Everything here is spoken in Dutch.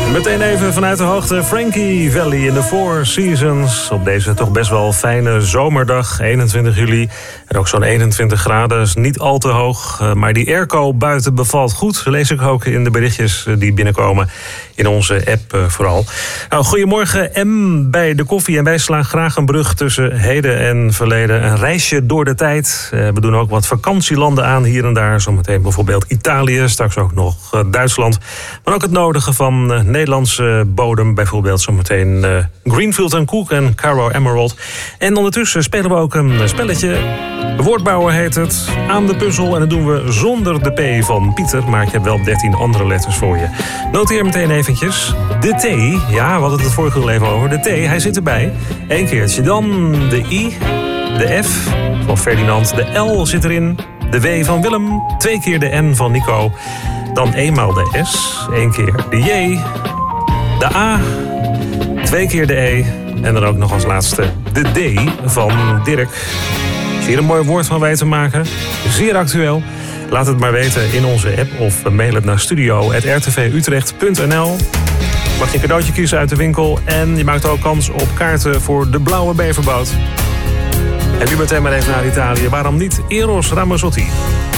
Meteen even vanuit de hoogte Frankie Valli in de Four Seasons. Op deze toch best wel fijne zomerdag, 21 juli. En ook zo'n 21 graden, is niet al te hoog. Maar die airco buiten bevalt goed. Lees ik ook in de berichtjes die binnenkomen in onze app vooral. Nou, goedemorgen M bij de koffie. En wij slaan graag een brug tussen heden en verleden. Een reisje door de tijd. We doen ook wat vakantielanden aan hier en daar. Zometeen bijvoorbeeld Italië, straks ook nog Duitsland. Maar ook het nodige van Nederlandse bodem. Bijvoorbeeld zometeen Greenfield & Cook en Caro Emerald. En ondertussen spelen we ook een spelletje. Woordbouwer heet het. Aan de puzzel. En dat doen we zonder de P van Pieter. Maar ik heb wel 13 andere letters voor je. Noteer meteen eventjes. De T. Ja, we hadden het vorige uur even over. De T, hij zit erbij. Eén keertje. Dan de I. De F van Ferdinand. De L zit erin. De W van Willem. 2 keer de N van Nico. Dan eenmaal de S. 1 keer de J. De A. 2 keer de E. En dan ook nog als laatste de D van Dirk. Als je hier een mooi woord van weet te maken, zeer actueel. Laat het maar weten in onze app of mail het naar studio@rtvutrecht.nl. Mag je een cadeautje kiezen uit de winkel. En je maakt ook kans op kaarten voor de Blauwe Beverboot. En nu meteen maar even naar Italië. Waarom niet Eros Ramazzotti?